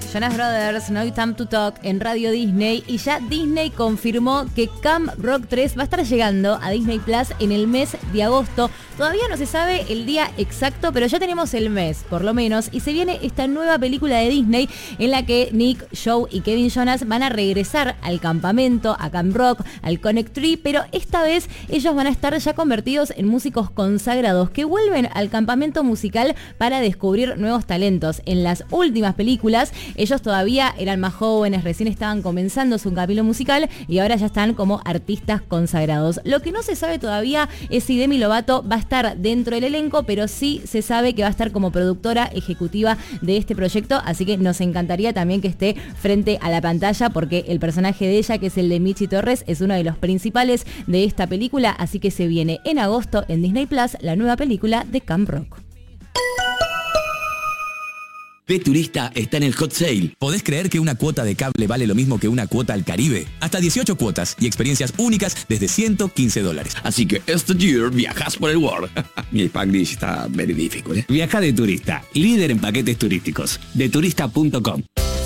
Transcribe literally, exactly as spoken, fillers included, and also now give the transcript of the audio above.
Jonas Brothers, No Time to Talk en Radio Disney, y ya Disney confirmó que Camp Rock tres va a estar llegando a Disney Plus en el mes de agosto. Todavía no se sabe el día exacto, pero ya tenemos el mes, por lo menos, y se viene esta nueva película de Disney en la que Nick, Joe y Kevin Jonas van a regresar al campamento, a Camp Rock, al Connect Tree, pero esta vez ellos van a estar ya convertidos en músicos consagrados que vuelven al campamento musical para descubrir nuevos talentos. En las últimas películas, ellos todavía eran más jóvenes, recién estaban comenzando su camino musical y ahora ya están como artistas consagrados. Lo que no se sabe todavía es si Demi Lovato va a estar dentro del elenco, pero sí se sabe que va a estar como productora ejecutiva de este proyecto, así que nos encantaría también que esté frente a la pantalla, porque el personaje de ella, que es el de Michi Torres, es uno de los principales de esta película, así que se viene en agosto en Disney Plus la nueva película de Camp Rock. P Turista está en el hot sale. ¿Podés creer que una cuota de cable vale lo mismo que una cuota al Caribe? Hasta dieciocho cuotas y experiencias únicas desde ciento quince dólares. Así que este year viajas por el world. Mi Spanglish está very difficult, ¿eh? Viaja de turista, líder en paquetes turísticos. de turista punto com.